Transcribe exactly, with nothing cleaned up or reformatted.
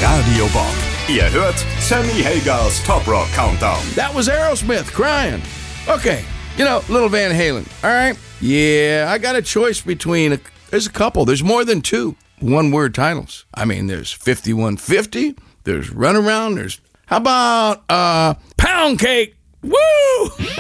Radio Bob. Ihr hört Sammy Hagers Top Rock Countdown. That was Aerosmith, Crying. Okay, you know, little Van Halen, all right? Yeah, I got a choice between, a, there's a couple, there's more than two one-word titles. I mean, there's fifty-one fifty, there's Runaround, there's, how about, uh, Pound Cake? Woo!